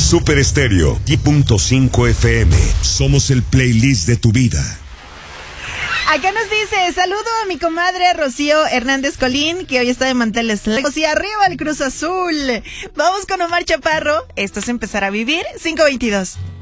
Super Estéreo y .5 FM. Somos el playlist de tu vida. Acá nos dice, saludo a mi comadre Rocío Hernández Colín, que hoy está de manteles largos y arriba el Cruz Azul. Vamos con Omar Chaparro. Esto es Empezar a Vivir, 522.